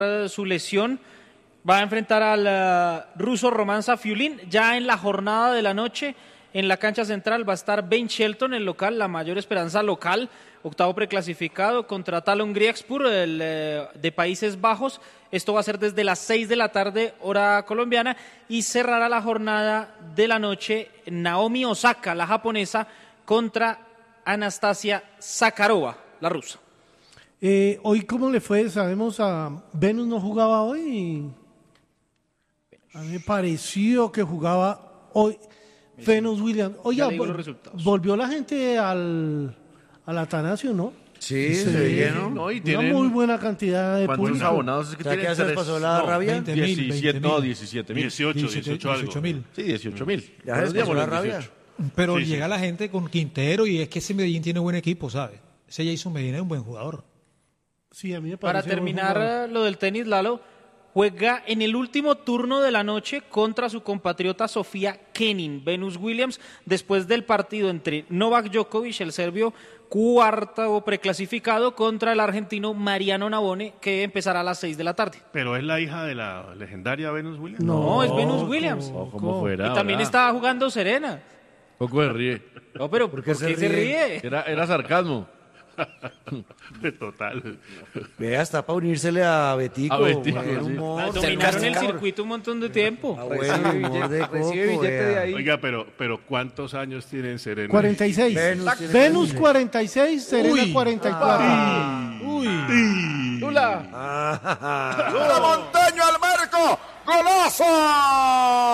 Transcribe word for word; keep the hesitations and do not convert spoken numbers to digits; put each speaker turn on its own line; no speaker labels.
su lesión. Va a enfrentar al uh, ruso Roman Safiulin. Ya en la jornada de la noche, en la cancha central, va a estar Ben Shelton, el local, la mayor esperanza local, octavo preclasificado, contra Talon Griekspor, el uh, de Países Bajos. Esto va a ser desde las seis de la tarde, hora colombiana, y cerrará la jornada de la noche Naomi Osaka, la japonesa, contra Anastasia Zakharova, la rusa.
Eh, hoy, ¿cómo le fue? Sabemos, a Venus no jugaba hoy. A mí me pareció que jugaba hoy Venus Williams. Oiga, vol- volvió la gente al, al Atanasio, ¿no?
Sí, se ve lleno.
No, y
Una
tienen
muy buena cantidad de
¿cuántos
público.
abonados es que
¿Sabes
tienen?
qué hace pasó la rabia?
veinte mil,
diecisiete,
veinte
no,
mil.
diecisiete mil.
dieciocho, dieciocho algo.
dieciocho mil.
Sí, dieciocho mil.
¿Ya se pasó la rabia?
Pero
Sí,
llega
sí.
la gente con Quintero y es que ese Medellín tiene buen equipo, ¿sabe? Ese Jason Medina es un buen jugador.
Sí, a mí me
Para
parece buen
terminar
jugador.
lo del tenis, Lalo, juega en el último turno de la noche contra su compatriota Sofía Kenin, Venus Williams, después del partido entre Novak Djokovic, el serbio, cuarto preclasificado, contra el argentino Mariano Navone, que empezará a las seis de la tarde.
Pero es la hija de la legendaria Venus Williams.
No, es Venus Williams.
Oh, como fuera.
Y también
ahora.
estaba jugando Serena.
Poco se ríe.
No, pero ¿por qué, se,
se
ríe?
Era, era sarcasmo.
Total.
Vea, está para unírsele a Betico.
A Betico,
buen
sí.
humor.
Dominaron el
Sarcástico.
circuito un montón de tiempo.
Ah, buen humor de coco, vea.
Oiga, pero, pero ¿cuántos años tienen Serena?
cuarenta y seis.
Venus tiene
Venus cuarenta y seis, Serena
Uy.
cuarenta y cuatro.
Uy.
Lula.
Ah,
¡Montaño al marco! ¡Golazo!